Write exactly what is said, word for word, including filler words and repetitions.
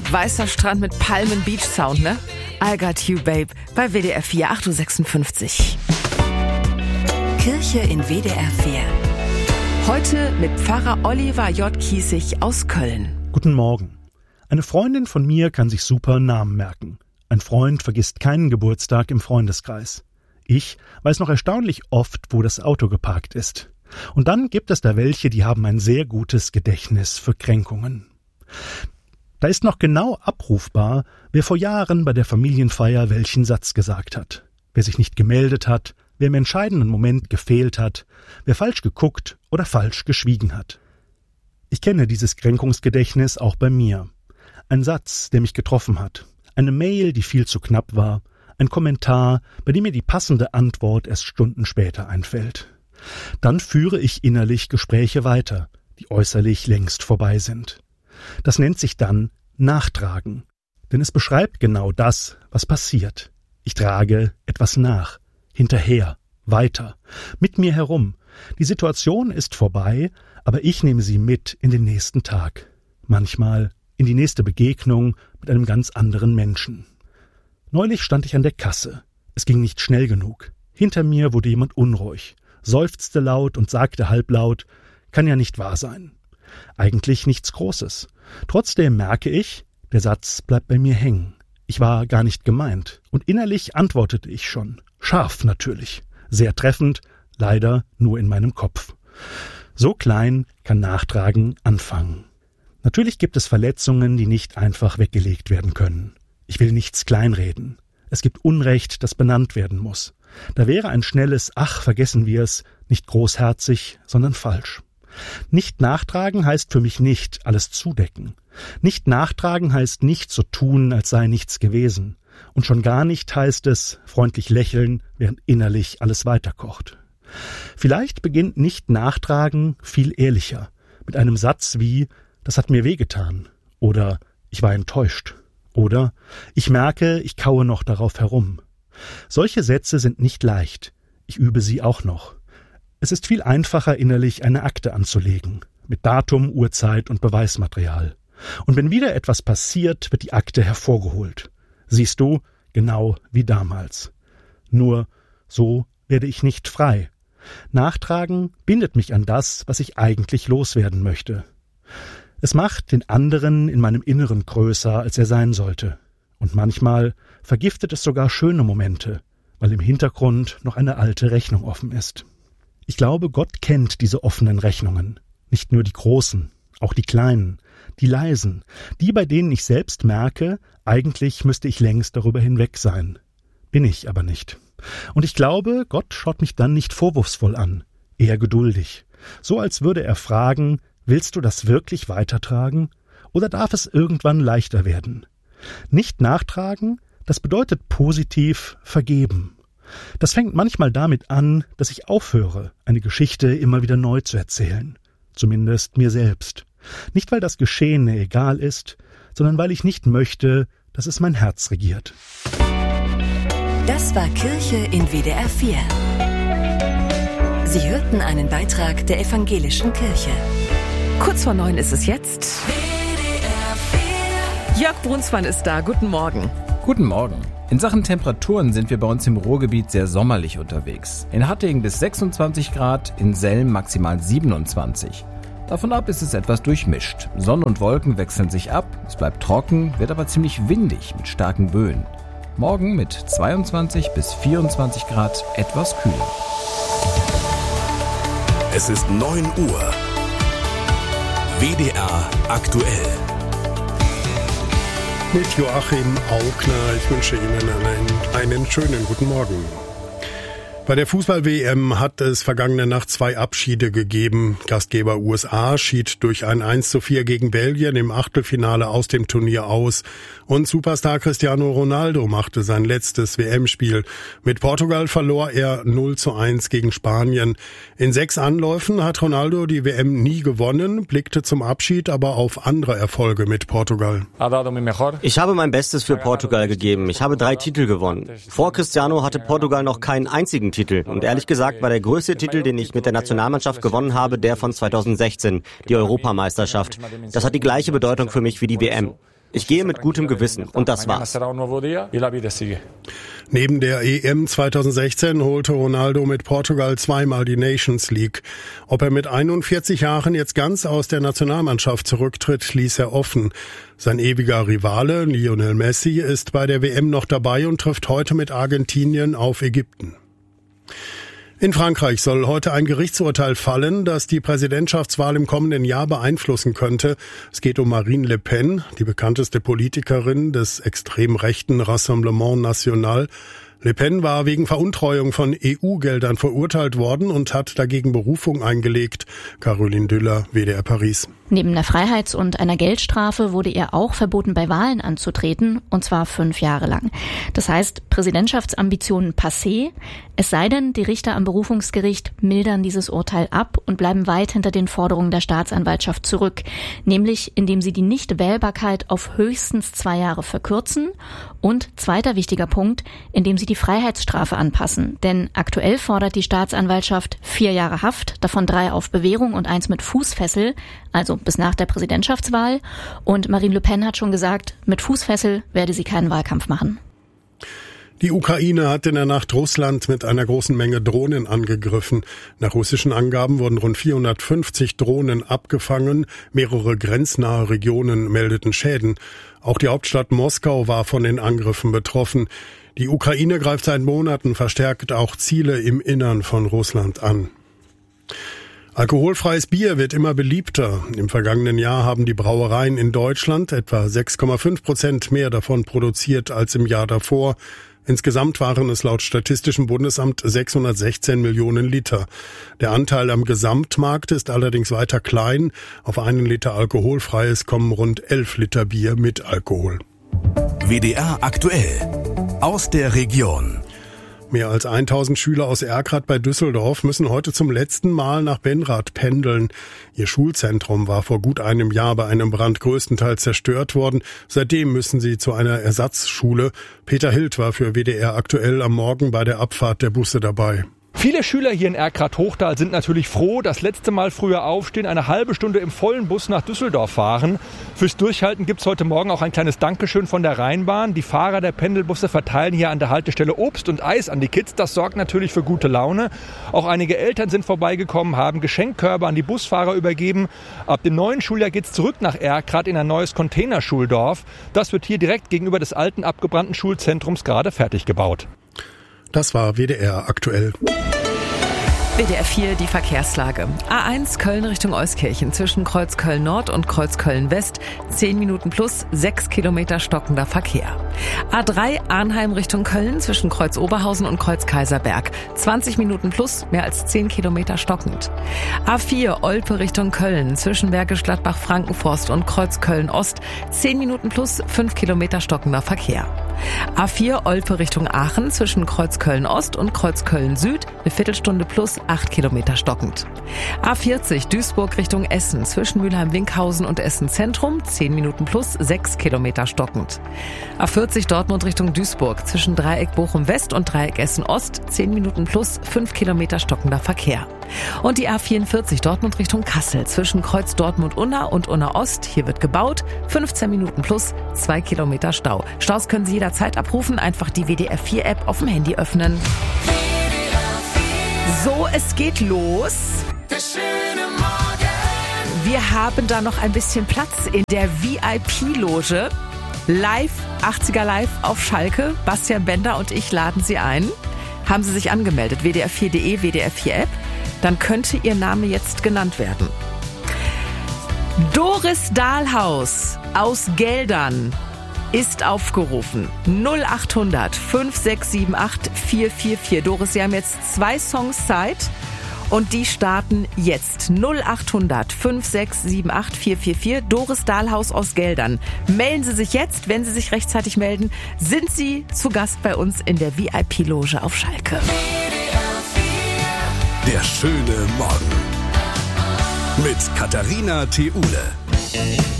Weißer Strand mit Palmen Beach Sound, ne? I Got You, Babe, bei W D R vier, acht Uhr sechsundfünfzig. Kirche in W D R vier. Heute mit Pfarrer Oliver J. Kiesig aus Köln. Guten Morgen. Eine Freundin von mir kann sich super Namen merken. Ein Freund vergisst keinen Geburtstag im Freundeskreis. Ich weiß noch erstaunlich oft, wo das Auto geparkt ist. Und dann gibt es da welche, die haben ein sehr gutes Gedächtnis für Kränkungen. Da ist noch genau abrufbar, wer vor Jahren bei der Familienfeier welchen Satz gesagt hat, wer sich nicht gemeldet hat, wer im entscheidenden Moment gefehlt hat, wer falsch geguckt oder falsch geschwiegen hat. Ich kenne dieses Kränkungsgedächtnis auch bei mir. Ein Satz, der mich getroffen hat, eine Mail, die viel zu knapp war, ein Kommentar, bei dem mir die passende Antwort erst Stunden später einfällt. Dann führe ich innerlich Gespräche weiter, die äußerlich längst vorbei sind. Das nennt sich dann Nachtragen, denn es beschreibt genau das, was passiert. Ich trage etwas nach, hinterher, weiter, mit mir herum. Die Situation ist vorbei, aber ich nehme sie mit in den nächsten Tag. Manchmal in die nächste Begegnung mit einem ganz anderen Menschen. Neulich stand ich an der Kasse. Es ging nicht schnell genug. Hinter mir wurde jemand unruhig, seufzte laut und sagte halblaut, kann ja nicht wahr sein. Eigentlich nichts Großes. Trotzdem merke ich, der Satz bleibt bei mir hängen. Ich war gar nicht gemeint. Und innerlich antwortete ich schon. Scharf natürlich. Sehr treffend, leider nur in meinem Kopf. So klein kann Nachtragen anfangen. Natürlich gibt es Verletzungen, die nicht einfach weggelegt werden können. Ich will nichts kleinreden. Es gibt Unrecht, das benannt werden muss. Da wäre ein schnelles »Ach, vergessen wir es« nicht großherzig, sondern falsch. Nicht nachtragen heißt für mich nicht alles zudecken. Nicht nachtragen heißt nicht so tun, als sei nichts gewesen. Und schon gar nicht heißt es freundlich lächeln, während innerlich alles weiterkocht. Vielleicht beginnt nicht nachtragen viel ehrlicher, mit einem Satz wie »Das hat mir wehgetan« oder »Ich war enttäuscht« oder »Ich merke, ich kaue noch darauf herum«. Solche Sätze sind nicht leicht. Ich übe sie auch noch. Es ist viel einfacher, innerlich eine Akte anzulegen, mit Datum, Uhrzeit und Beweismaterial. Und wenn wieder etwas passiert, wird die Akte hervorgeholt. Siehst du, genau wie damals. Nur, so werde ich nicht frei. Nachtragen bindet mich an das, was ich eigentlich loswerden möchte. Es macht den anderen in meinem Inneren größer, als er sein sollte. Und manchmal vergiftet es sogar schöne Momente, weil im Hintergrund noch eine alte Rechnung offen ist. Ich glaube, Gott kennt diese offenen Rechnungen. Nicht nur die großen, auch die kleinen, die leisen, die, bei denen ich selbst merke, eigentlich müsste ich längst darüber hinweg sein. Bin ich aber nicht. Und ich glaube, Gott schaut mich dann nicht vorwurfsvoll an, eher geduldig. So als würde er fragen, willst du das wirklich weitertragen? Oder darf es irgendwann leichter werden? Nicht nachtragen, das bedeutet positiv vergeben. Das fängt manchmal damit an, dass ich aufhöre, eine Geschichte immer wieder neu zu erzählen. Zumindest mir selbst. Nicht, weil das Geschehene egal ist, sondern weil ich nicht möchte, dass es mein Herz regiert. Das war Kirche in W D R vier. Sie hörten einen Beitrag der Evangelischen Kirche. Kurz vor neun ist es jetzt. W D R vier. Jörg Brunsmann ist da. Guten Morgen. Guten Morgen. In Sachen Temperaturen sind wir bei uns im Ruhrgebiet sehr sommerlich unterwegs. In Hattingen bis sechsundzwanzig Grad, in Selm maximal siebenundzwanzig. Davon ab ist es etwas durchmischt. Sonne und Wolken wechseln sich ab, es bleibt trocken, wird aber ziemlich windig mit starken Böen. Morgen mit zweiundzwanzig bis vierundzwanzig Grad etwas kühler. Es ist neun Uhr. W D R aktuell. Mit Joachim Augner. Ich wünsche Ihnen einen, einen schönen guten Morgen. Bei der Fußball-W M hat es vergangene Nacht zwei Abschiede gegeben. Gastgeber U S A schied durch ein eins zu vier gegen Belgien im Achtelfinale aus dem Turnier aus. Und Superstar Cristiano Ronaldo machte sein letztes W M-Spiel. Mit Portugal verlor er null zu eins gegen Spanien. In sechs Anläufen hat Ronaldo die W M nie gewonnen, blickte zum Abschied aber auf andere Erfolge mit Portugal. Ich habe mein Bestes für Portugal gegeben. Ich habe drei Titel gewonnen. Vor Cristiano hatte Portugal noch keinen einzigen Titel. Und ehrlich gesagt war der größte Titel, den ich mit der Nationalmannschaft gewonnen habe, der von zweitausendsechzehn, die Europameisterschaft. Das hat die gleiche Bedeutung für mich wie die W M. Ich gehe mit gutem Gewissen und das war's. Neben der E M zweitausendsechzehn holte Ronaldo mit Portugal zweimal die Nations League. Ob er mit einundvierzig Jahren jetzt ganz aus der Nationalmannschaft zurücktritt, ließ er offen. Sein ewiger Rivale Lionel Messi ist bei der W M noch dabei und trifft heute mit Argentinien auf Ägypten. In Frankreich soll heute ein Gerichtsurteil fallen, das die Präsidentschaftswahl im kommenden Jahr beeinflussen könnte. Es geht um Marine Le Pen, die bekannteste Politikerin des extrem rechten Rassemblement National. Le Pen war wegen Veruntreuung von E U-Geldern verurteilt worden und hat dagegen Berufung eingelegt. Caroline Düller, W D R Paris. Neben einer Freiheits- und einer Geldstrafe wurde ihr auch verboten, bei Wahlen anzutreten, und zwar fünf Jahre lang. Das heißt, Präsidentschaftsambitionen passé, es sei denn, die Richter am Berufungsgericht mildern dieses Urteil ab und bleiben weit hinter den Forderungen der Staatsanwaltschaft zurück, nämlich indem sie die Nichtwählbarkeit auf höchstens zwei Jahre verkürzen und, zweiter wichtiger Punkt, indem sie die Freiheitsstrafe anpassen. Denn aktuell fordert die Staatsanwaltschaft vier Jahre Haft, davon drei auf Bewährung und eins mit Fußfessel, also bis nach der Präsidentschaftswahl. Und Marine Le Pen hat schon gesagt, mit Fußfessel werde sie keinen Wahlkampf machen. Die Ukraine hat in der Nacht Russland mit einer großen Menge Drohnen angegriffen. Nach russischen Angaben wurden rund vierhundertfünfzig Drohnen abgefangen. Mehrere grenznahe Regionen meldeten Schäden. Auch die Hauptstadt Moskau war von den Angriffen betroffen. Die Ukraine greift seit Monaten verstärkt auch Ziele im Innern von Russland an. Alkoholfreies Bier wird immer beliebter. Im vergangenen Jahr haben die Brauereien in Deutschland etwa sechs Komma fünf Prozent mehr davon produziert als im Jahr davor. Insgesamt waren es laut Statistischem Bundesamt sechshundertsechzehn Millionen Liter. Der Anteil am Gesamtmarkt ist allerdings weiter klein. Auf einen Liter Alkoholfreies kommen rund elf Liter Bier mit Alkohol. W D R aktuell aus der Region. Mehr als tausend Schüler aus Erkrath bei Düsseldorf müssen heute zum letzten Mal nach Benrath pendeln. Ihr Schulzentrum war vor gut einem Jahr bei einem Brand größtenteils zerstört worden. Seitdem müssen sie zu einer Ersatzschule. Peter Hild war für W D R aktuell am Morgen bei der Abfahrt der Busse dabei. Viele Schüler hier in Erkrath-Hochtal sind natürlich froh, das letzte Mal früher aufstehen, eine halbe Stunde im vollen Bus nach Düsseldorf fahren. Fürs Durchhalten gibt's heute Morgen auch ein kleines Dankeschön von der Rheinbahn. Die Fahrer der Pendelbusse verteilen hier an der Haltestelle Obst und Eis an die Kids. Das sorgt natürlich für gute Laune. Auch einige Eltern sind vorbeigekommen, haben Geschenkkörbe an die Busfahrer übergeben. Ab dem neuen Schuljahr geht's zurück nach Erkrath in ein neues Containerschuldorf. Das wird hier direkt gegenüber des alten abgebrannten Schulzentrums gerade fertig gebaut. Das war W D R aktuell. W D R vier, die Verkehrslage. A eins Köln Richtung Euskirchen zwischen Kreuzköln Nord und Kreuzköln West. zehn Minuten plus, sechs Kilometer stockender Verkehr. A drei Arnheim Richtung Köln zwischen Kreuz Oberhausen und Kreuz Kaiserberg. zwanzig Minuten plus, mehr als zehn Kilometer stockend. A vier Olpe Richtung Köln zwischen Bergisch Gladbach Frankenforst und Kreuz Köln Ost. zehn Minuten plus, fünf Kilometer stockender Verkehr. A vier Olpe Richtung Aachen zwischen Kreuz Köln Ost und Kreuz Köln Süd, eine Viertelstunde plus, acht Kilometer stockend. A vierzig Duisburg Richtung Essen zwischen Mülheim-Winkhausen und Essen Zentrum, zehn Minuten plus, sechs Kilometer stockend. A vierzig Dortmund Richtung Duisburg zwischen Dreieck Bochum West und Dreieck Essen Ost, zehn Minuten plus, fünf Kilometer stockender Verkehr. Und die A vierundvierzig Dortmund Richtung Kassel zwischen Kreuz Dortmund-Unna und Unna Ost, hier wird gebaut, fünfzehn Minuten plus, zwei Kilometer Stau. Staus können Sie jederzeit abrufen, einfach die W D R vier App auf dem Handy öffnen. So, es geht los. Wir haben da noch ein bisschen Platz in der V I P-Loge. Live, achtziger Live auf Schalke. Bastian Bender und ich laden Sie ein. Haben Sie sich angemeldet, W D R vier Punkt de, W D R vier App, dann könnte Ihr Name jetzt genannt werden. Doris Dahlhaus aus Geldern ist aufgerufen. null acht hundert fünf sechs sieben acht vier vier vier. Doris, Sie haben jetzt zwei Songs Zeit und die starten jetzt. null acht hundert fünf sechs sieben acht vier vier vier. Doris Dahlhaus aus Geldern. Melden Sie sich jetzt, wenn Sie sich rechtzeitig melden, sind Sie zu Gast bei uns in der V I P-Loge auf Schalke. Der schöne Morgen mit Katharina Theule.